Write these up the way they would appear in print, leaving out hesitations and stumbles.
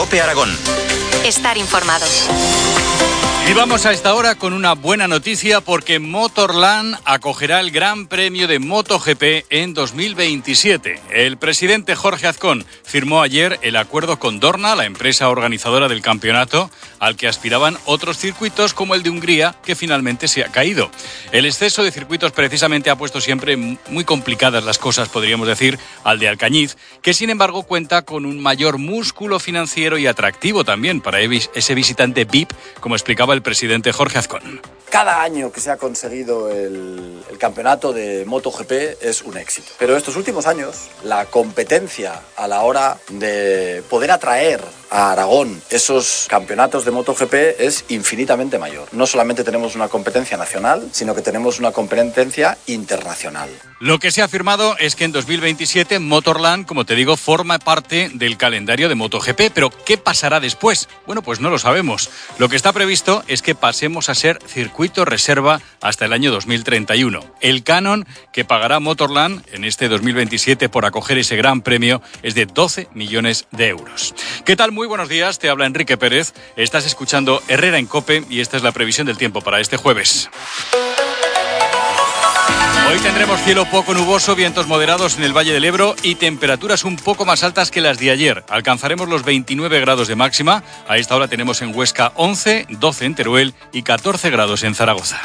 COPE Aragón. Estar informado. Y vamos a esta hora con una buena noticia porque Motorland acogerá el Gran Premio de MotoGP en 2027. El presidente Jorge Azcón firmó ayer el acuerdo con Dorna, la empresa organizadora del campeonato, al que aspiraban otros circuitos como el de Hungría, que finalmente se ha caído. El exceso de circuitos precisamente ha puesto siempre muy complicadas las cosas, podríamos decir, al de Alcañiz, que sin embargo cuenta con un mayor músculo financiero y atractivo también para ese visitante VIP, como explicaba el presidente Jorge Azcón. Cada año que se ha conseguido el campeonato de MotoGP es un éxito. Pero estos últimos años, la competencia a la hora de poder atraer a Aragón esos campeonatos de MotoGP es infinitamente mayor. No solamente tenemos una competencia nacional, sino que tenemos una competencia internacional. Lo que se ha afirmado es que en 2027 Motorland, como te digo, forma parte del calendario de MotoGP. Pero ¿qué pasará después? Bueno, pues no lo sabemos. Lo que está previsto es que pasemos a ser circuito reserva hasta el año 2031. El canon que pagará Motorland en este 2027 por acoger ese gran premio es de 12 millones de euros. ¿Qué tal? Muy buenos días, te habla Enrique Pérez. Estás escuchando Herrera en COPE y esta es la previsión del tiempo para este jueves. Hoy tendremos cielo poco nuboso, vientos moderados en el Valle del Ebro y temperaturas un poco más altas que las de ayer. Alcanzaremos los 29 grados de máxima. A esta hora tenemos en Huesca 11, 12 en Teruel y 14 grados en Zaragoza.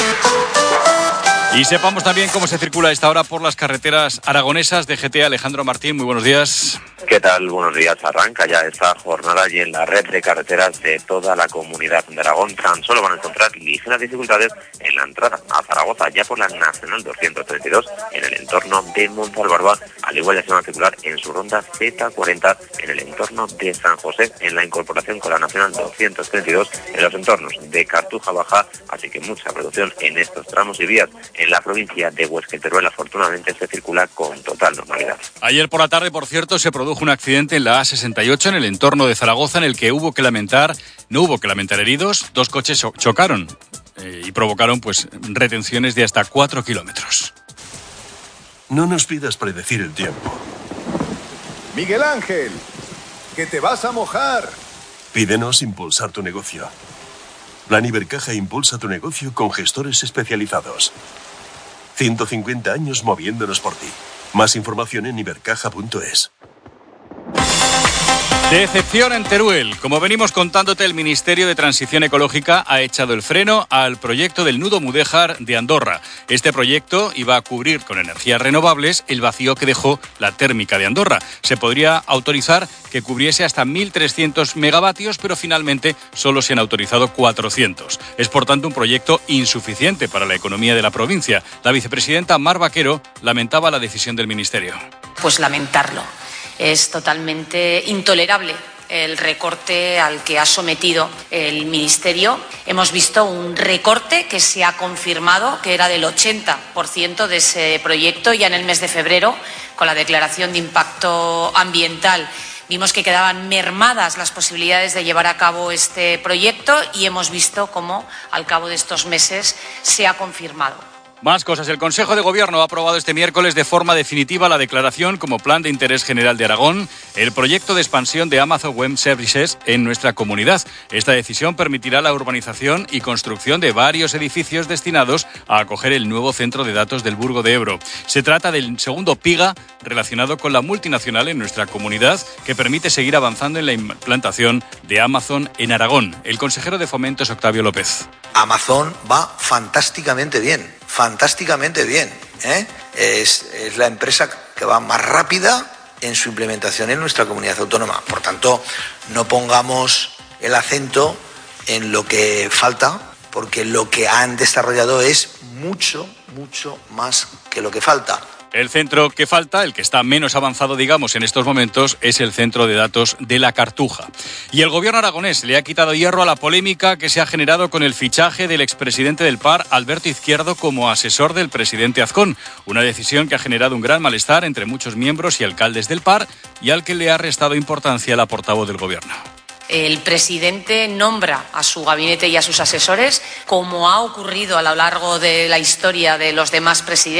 Y sepamos también cómo se circula a esta hora por las carreteras aragonesas. DGT, Alejandro Martín, muy buenos días. ¿Qué tal? Buenos días. Arranca ya esta jornada y en la red de carreteras de toda la comunidad de Aragón tan solo van a encontrar ligeras dificultades en la entrada a Zaragoza, ya por la Nacional 232 en el entorno de Montalbarba, al igual que se van a circular en su ronda Z40 en el entorno de San José, en la incorporación con la Nacional 232 en los entornos de Cartuja Baja, así que mucha reducción en estos tramos y vías. En la provincia de Huesca y Teruel, afortunadamente, se circula con total normalidad. Ayer por la tarde, por cierto, se produjo un accidente en la A68 en el entorno de Zaragoza en el que no hubo que lamentar heridos. Dos coches chocaron y provocaron retenciones de hasta 4 kilómetros. No nos pidas predecir el tiempo. Miguel Ángel, que te vas a mojar. Pídenos impulsar tu negocio. Plan Ibercaja impulsa tu negocio con gestores especializados. 150 años moviéndonos por ti. Más información en ibercaja.es. Decepción en Teruel. Como venimos contándote, el Ministerio de Transición Ecológica ha echado el freno al proyecto del nudo Mudéjar de Andorra. Este proyecto iba a cubrir con energías renovables el vacío que dejó la térmica de Andorra. Se podría autorizar que cubriese hasta 1.300 megavatios, pero finalmente solo se han autorizado 400. Es por tanto un proyecto insuficiente para la economía de la provincia. La vicepresidenta Mar Vaquero lamentaba la decisión del Ministerio. Pues lamentarlo. Es totalmente intolerable el recorte al que ha sometido el Ministerio. Hemos visto un recorte que se ha confirmado, que era del 80% de ese proyecto. Ya en el mes de febrero, con la declaración de impacto ambiental, vimos que quedaban mermadas las posibilidades de llevar a cabo este proyecto y hemos visto cómo al cabo de estos meses se ha confirmado. Más cosas. El Consejo de Gobierno ha aprobado este miércoles de forma definitiva la declaración como Plan de Interés General de Aragón, el proyecto de expansión de Amazon Web Services en nuestra comunidad. Esta decisión permitirá la urbanización y construcción de varios edificios destinados a acoger el nuevo centro de datos del Burgo de Ebro. Se trata del segundo PIGA relacionado con la multinacional en nuestra comunidad que permite seguir avanzando en la implantación de Amazon en Aragón. El consejero de Fomento es Octavio López. Amazon va fantásticamente bien. Fantásticamente bien, ¿eh? Es la empresa que va más rápida en su implementación en nuestra comunidad autónoma. Por tanto, no pongamos el acento en lo que falta, porque lo que han desarrollado es mucho, mucho más que lo que falta. El centro que falta, el que está menos avanzado, digamos, en estos momentos, es el centro de datos de la Cartuja. Y el gobierno aragonés le ha quitado hierro a la polémica que se ha generado con el fichaje del expresidente del PAR, Alberto Izquierdo, como asesor del presidente Azcón. Una decisión que ha generado un gran malestar entre muchos miembros y alcaldes del PAR y al que le ha restado importancia la portavoz del gobierno. El presidente nombra a su gabinete y a sus asesores, como ha ocurrido a lo largo de la historia de los demás presidentes.